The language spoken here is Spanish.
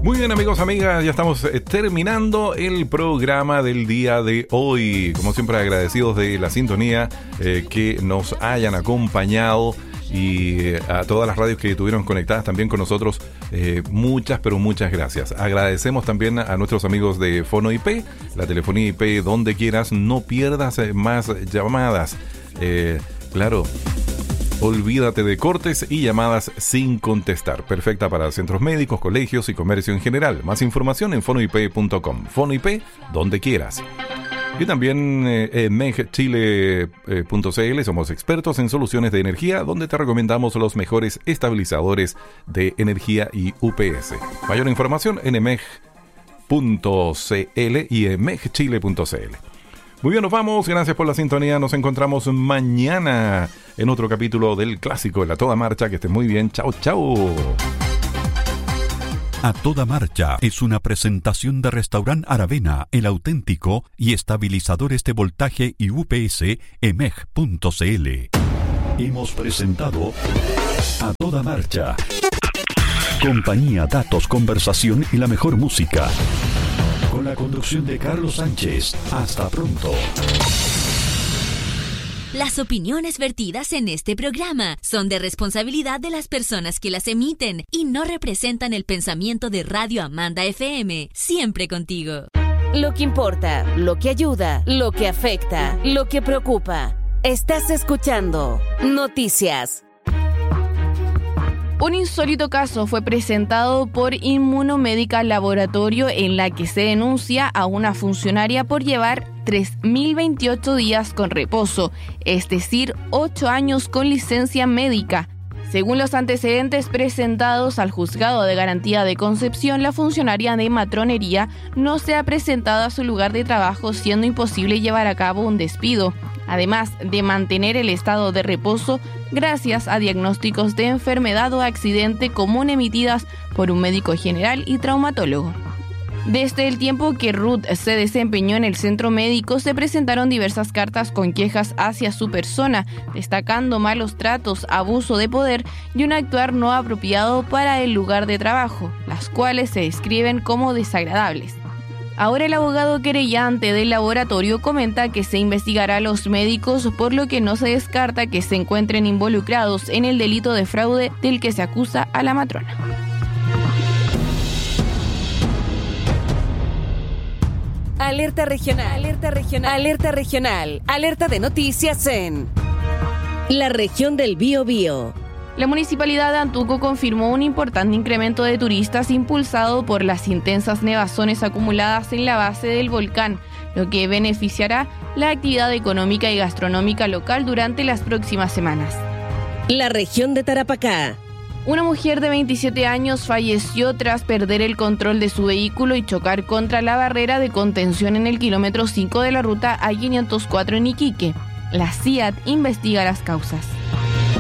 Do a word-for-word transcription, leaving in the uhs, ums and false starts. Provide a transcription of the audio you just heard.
Muy bien, amigos, amigas, ya estamos eh, terminando el programa del día de hoy. Como siempre, agradecidos de la sintonía, eh, que nos hayan acompañado, y eh, a todas las radios que estuvieron conectadas también con nosotros, eh, muchas, pero muchas gracias. Agradecemos también a nuestros amigos de Fono I P, la telefonía I P donde quieras. No pierdas eh, más llamadas. Eh, claro. Olvídate de cortes y llamadas sin contestar. Perfecta para centros médicos, colegios y comercio en general. Más información en fono i p punto com. Fono I P, donde quieras. Y también eh, en meg chile punto c l somos expertos en soluciones de energía, donde te recomendamos los mejores estabilizadores de energía y U P S. Mayor información en meg punto c l y en meg chile punto c l. Muy bien, nos vamos. Gracias por la sintonía. Nos encontramos mañana en otro capítulo del clásico de La Toda Marcha. Que estén muy bien. Chao, chao. A Toda Marcha es una presentación de Restaurant Aravena, el auténtico, y estabilizadores de voltaje y U P S en meg punto c l. Hemos presentado A Toda Marcha. Compañía, datos, conversación y la mejor música. Con la conducción de Carlos Sánchez. Hasta pronto. Las opiniones vertidas en este programa son de responsabilidad de las personas que las emiten y no representan el pensamiento de Radio Amanda F M. Siempre contigo. Lo que importa, lo que ayuda, lo que afecta, lo que preocupa. Estás escuchando Noticias. Un insólito caso fue presentado por Inmunomedical Laboratorio, en la que se denuncia a una funcionaria por llevar tres mil veintiocho días con reposo, es decir, ocho años con licencia médica. Según los antecedentes presentados al Juzgado de Garantía de Concepción, la funcionaria de matronería no se ha presentado a su lugar de trabajo, siendo imposible llevar a cabo un despido, además de mantener el estado de reposo gracias a diagnósticos de enfermedad o accidente común emitidas por un médico general y traumatólogo. Desde el tiempo que Ruth se desempeñó en el centro médico, se presentaron diversas cartas con quejas hacia su persona, destacando malos tratos, abuso de poder y un actuar no apropiado para el lugar de trabajo, las cuales se describen como desagradables. Ahora el abogado querellante del laboratorio comenta que se investigará a los médicos, por lo que no se descarta que se encuentren involucrados en el delito de fraude del que se acusa a la matrona. Alerta regional, alerta regional, alerta regional, alerta de noticias en la región del Biobío. La Municipalidad de Antuco confirmó un importante incremento de turistas impulsado por las intensas nevazones acumuladas en la base del volcán, lo que beneficiará la actividad económica y gastronómica local durante las próximas semanas. La región de Tarapacá. Una mujer de veintisiete años falleció tras perder el control de su vehículo y chocar contra la barrera de contención en el kilómetro cinco de la ruta A quinientos cuatro en Iquique. La C I A T investiga las causas.